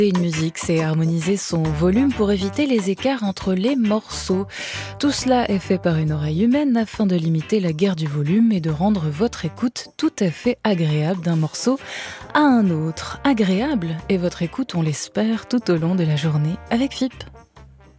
Une musique, c'est harmoniser son volume pour éviter les écarts entre les morceaux. Tout cela est fait par une oreille humaine afin de limiter la guerre du volume et de rendre votre écoute tout à fait agréable d'un morceau à un autre. Agréable et votre écoute, on l'espère, tout au long de la journée avec FIP.